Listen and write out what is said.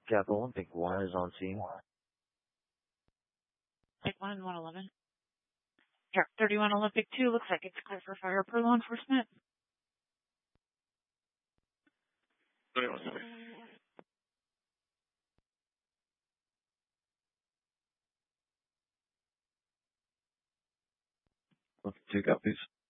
Capital Olympic 1 is on scene. Take 1 and 111. Here, 31 Olympic 2 looks like it's clear for fire per law enforcement. 31 Olympic 2 copies.